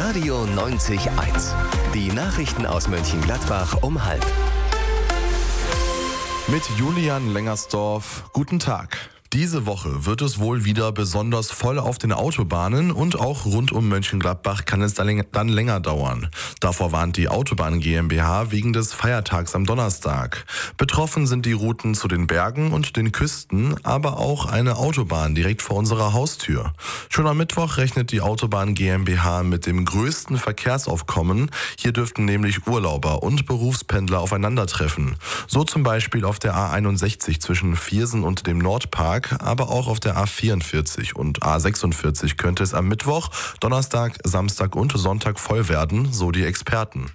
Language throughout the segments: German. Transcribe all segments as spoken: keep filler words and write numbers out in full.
Radio neunzig Komma eins. Die Nachrichten aus Mönchengladbach um halb. Mit Julian Lengersdorf. Guten Tag. Diese Woche wird es wohl wieder besonders voll auf den Autobahnen und auch rund um Mönchengladbach kann es dann länger dauern. Davor warnt die Autobahn GmbH wegen des Feiertags am Donnerstag. Betroffen sind die Routen zu den Bergen und den Küsten, aber auch eine Autobahn direkt vor unserer Haustür. Schon am Mittwoch rechnet die Autobahn GmbH mit dem größten Verkehrsaufkommen. Hier dürften nämlich Urlauber und Berufspendler aufeinandertreffen. So zum Beispiel auf der A einundsechzig zwischen Viersen und dem Nordpark. Aber auch auf der A vierundvierzig und A sechsundvierzig könnte es am Mittwoch, Donnerstag, Samstag und Sonntag voll werden, so die Experten.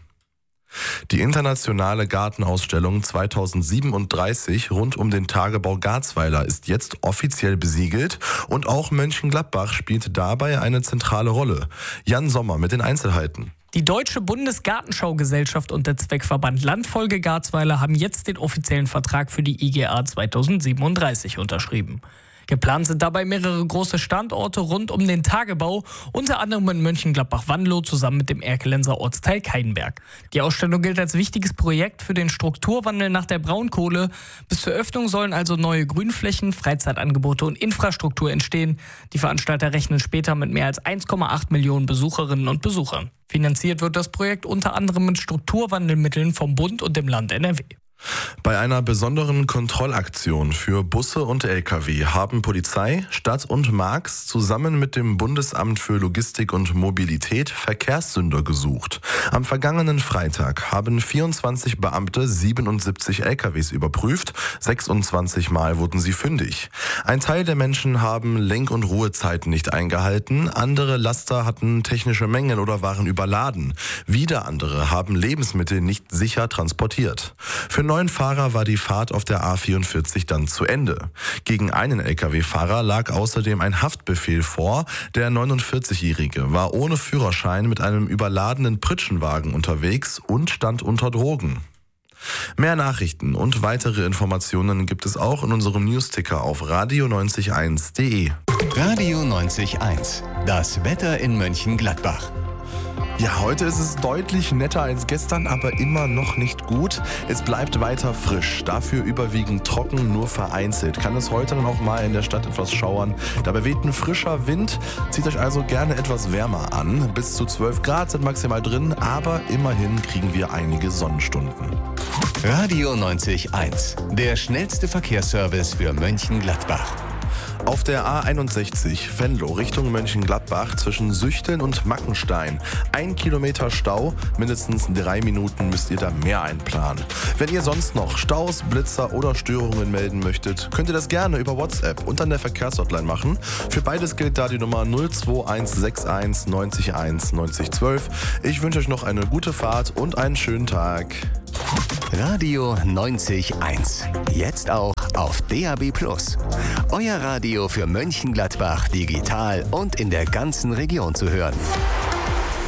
Die internationale Gartenausstellung zweitausendsiebenunddreißig rund um den Tagebau Garzweiler ist jetzt offiziell besiegelt und auch Mönchengladbach spielt dabei eine zentrale Rolle. Jan Sommer mit den Einzelheiten. Die Deutsche Bundesgartenschaugesellschaft und der Zweckverband Landfolge Garzweiler haben jetzt den offiziellen Vertrag für die I G A zweitausendsiebenunddreißig unterschrieben. Geplant sind dabei mehrere große Standorte rund um den Tagebau, unter anderem in Mönchengladbach-Wandelow zusammen mit dem Erkelenser Ortsteil Keidenberg. Die Ausstellung gilt als wichtiges Projekt für den Strukturwandel nach der Braunkohle. Bis zur Öffnung sollen also neue Grünflächen, Freizeitangebote und Infrastruktur entstehen. Die Veranstalter rechnen später mit mehr als eins Komma acht Millionen Besucherinnen und Besuchern. Finanziert wird das Projekt unter anderem mit Strukturwandelmitteln vom Bund und dem Land N R W. Bei einer besonderen Kontrollaktion für Busse und L K W haben Polizei, Stadt und Marx zusammen mit dem Bundesamt für Logistik und Mobilität Verkehrssünder gesucht. Am vergangenen Freitag haben vierundzwanzig Beamte siebenundsiebzig L K Ws überprüft, sechsundzwanzig Mal wurden sie fündig. Ein Teil der Menschen haben Lenk- und Ruhezeiten nicht eingehalten, andere Laster hatten technische Mängel oder waren überladen. Wieder andere haben Lebensmittel nicht sicher transportiert. Für neun Fahrer war die Fahrt auf der A vierundvierzig dann zu Ende. Gegen einen L K W-Fahrer lag außerdem ein Haftbefehl vor. Der neunundvierzigjährige war ohne Führerschein mit einem überladenen Pritschenwagen unterwegs und stand unter Drogen. Mehr Nachrichten und weitere Informationen gibt es auch in unserem Newsticker auf radio neunzig Komma eins punkt de. Radio neunzig Komma eins. Das Wetter in Mönchengladbach. Ja, heute ist es deutlich netter als gestern, aber immer noch nicht gut. Es bleibt weiter frisch, dafür überwiegend trocken, nur vereinzelt. Kann es heute dann auch mal in der Stadt etwas schauern. Dabei weht ein frischer Wind, zieht euch also gerne etwas wärmer an. Bis zu zwölf Grad sind maximal drin, aber immerhin kriegen wir einige Sonnenstunden. Radio neunzig Komma eins, der schnellste Verkehrsservice für Mönchengladbach. Auf der A einundsechzig Venlo Richtung Mönchengladbach zwischen Süchteln und Mackenstein. Ein Kilometer Stau, mindestens drei Minuten müsst ihr da mehr einplanen. Wenn ihr sonst noch Staus, Blitzer oder Störungen melden möchtet, könnt ihr das gerne über WhatsApp und an der Verkehrshotline machen. Für beides gilt da die Nummer null zwei eins sechs eins neun eins neun eins eins zwei. Ich wünsche euch noch eine gute Fahrt und einen schönen Tag. Radio neunzig Komma eins. Jetzt auch auf D A B plus. Euer Radio für Mönchengladbach digital und in der ganzen Region zu hören.